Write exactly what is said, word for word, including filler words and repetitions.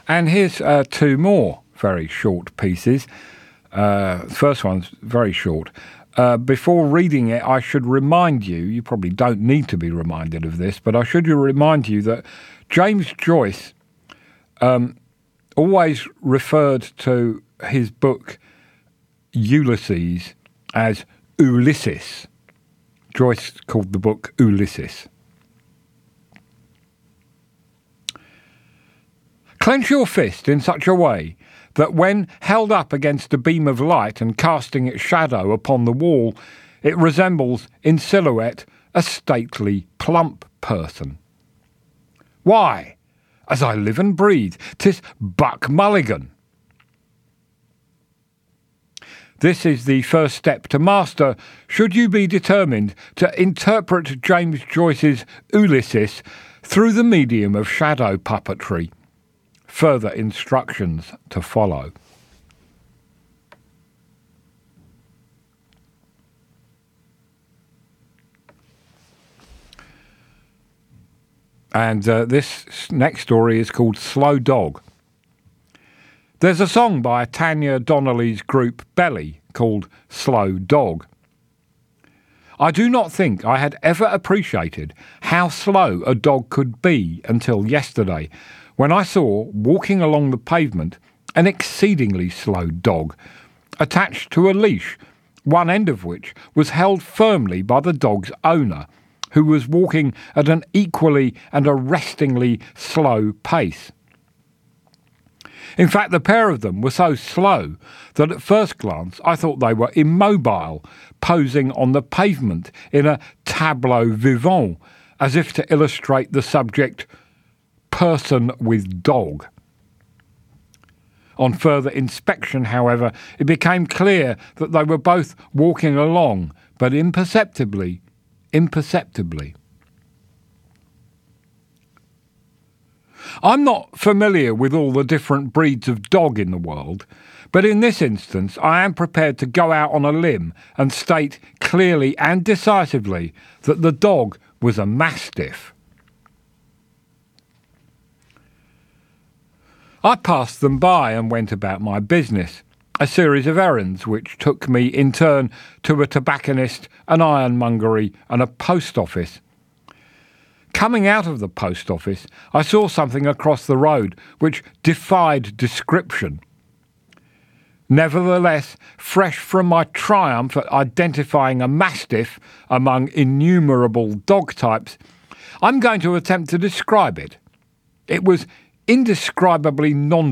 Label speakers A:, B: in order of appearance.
A: And here's uh, two more very short pieces. Uh, the first one's very short. Uh, before reading it, I should remind you, you probably don't need to be reminded of this, but I should remind you that James Joyce um, always referred to his book Ulysses as Ulysses. Joyce called the book Ulysses. Clench your fist in such a way that when held up against a beam of light and casting its shadow upon the wall, it resembles in silhouette a stately, plump person. Why, as I live and breathe, 'tis Buck Mulligan. This is the first step to master, should you be determined to interpret James Joyce's Ulysses through the medium of shadow puppetry. Further instructions to follow. And uh, this next story is called Slow Dog. There's a song by Tanya Donnelly's group Belly called Slow Dog. I do not think I had ever appreciated how slow a dog could be until yesterday, when I saw, walking along the pavement, an exceedingly slow dog, attached to a leash, one end of which was held firmly by the dog's owner, who was walking at an equally and arrestingly slow pace. In fact, the pair of them were so slow that at first glance I thought they were immobile, posing on the pavement in a tableau vivant, as if to illustrate the subject person with dog. On further inspection, however, it became clear that they were both walking along, but imperceptibly, imperceptibly. I'm not familiar with all the different breeds of dog in the world, but in this instance I am prepared to go out on a limb and state clearly and decisively that the dog was a mastiff. I passed them by and went about my business, a series of errands which took me in turn to a tobacconist, an ironmongery and a post office. Coming out of the post office, I saw something across the road which defied description. Nevertheless, fresh from my triumph at identifying a mastiff among innumerable dog types, I'm going to attempt to describe it. It was indescribably non